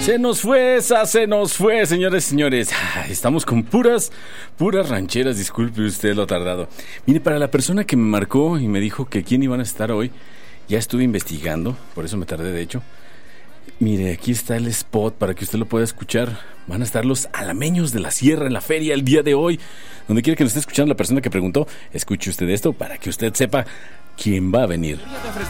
Se nos fue, señores y señores. Estamos con puras rancheras, disculpe usted lo tardado. Mire, para la persona que me marcó y me dijo que quién iban a estar hoy, ya estuve investigando, por eso me tardé de hecho. Mire, aquí está el spot para que usted lo pueda escuchar. Van a estar los alameños de la sierra en la feria el día de hoy. Donde quiera que nos esté escuchando la persona que preguntó, escuche usted esto para que usted sepa quién va a venir.